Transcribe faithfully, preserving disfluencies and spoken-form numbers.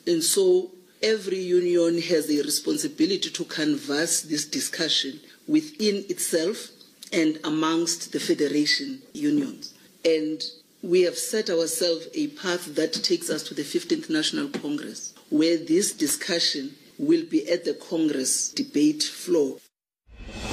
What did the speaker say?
And so every union has a responsibility to canvass this discussion within itself and amongst the federation unions. And we have set ourselves a path that takes us to the fifteenth National Congress, where this discussion will be at the Congress debate floor.